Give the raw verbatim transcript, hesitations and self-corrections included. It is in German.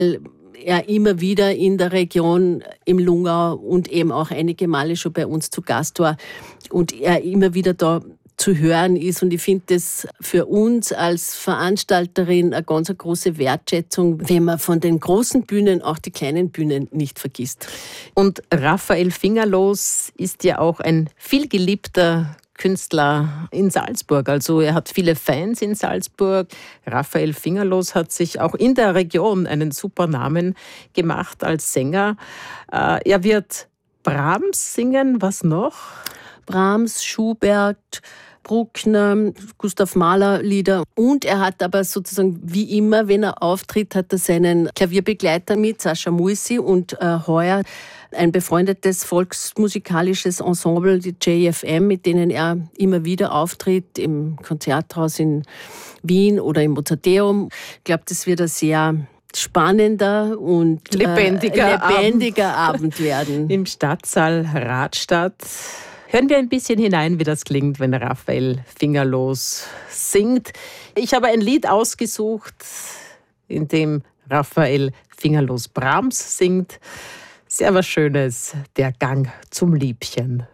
er immer wieder in der Region im Lungau und eben auch einige Male schon bei uns zu Gast war und er immer wieder da zu hören ist. Und ich finde das für uns als Veranstalterin eine ganz große Wertschätzung, wenn man von den großen Bühnen auch die kleinen Bühnen nicht vergisst. Und Raphael Fingerlos ist ja auch ein vielgeliebter Künstler in Salzburg. Also er hat viele Fans in Salzburg. Raphael Fingerlos hat sich auch in der Region einen super Namen gemacht als Sänger. Er wird Brahms singen, was noch? Brahms, Schubert, Bruckner, Gustav Mahler Lieder. Und er hat aber sozusagen wie immer, wenn er auftritt, hat er seinen Klavierbegleiter mit, Sascha Mulsi, und äh, heuer ein befreundetes volksmusikalisches Ensemble, die J F M, mit denen er immer wieder auftritt, im Konzerthaus in Wien oder im Mozarteum. Ich glaube, das wird ein sehr spannender und lebendiger, äh, lebendiger Abend. Abend werden. Im Stadtsaal Radstadt. Hören wir ein bisschen hinein, wie das klingt, wenn Raphael Fingerlos singt. Ich habe ein Lied ausgesucht, in dem Raphael Fingerlos Brahms singt. Sehr was Schönes, der Gang zum Liebchen.